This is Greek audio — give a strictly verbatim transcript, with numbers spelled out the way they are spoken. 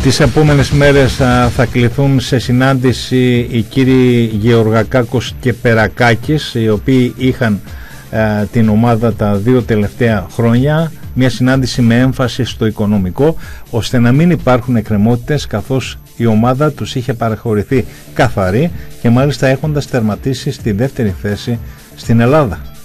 Τις επόμενες μέρες θα κληθούν σε συνάντηση οι κύριοι Γεωργακάκος και Περακάκης, οι οποίοι είχαν α, την ομάδα τα δύο τελευταία χρόνια. Μια συνάντηση με έμφαση στο οικονομικό, ώστε να μην υπάρχουν εκκρεμότητες, καθώς η ομάδα τους είχε παραχωρηθεί καθαρή και μάλιστα έχοντας τερματίσει στη δεύτερη θέση στην Ελλάδα.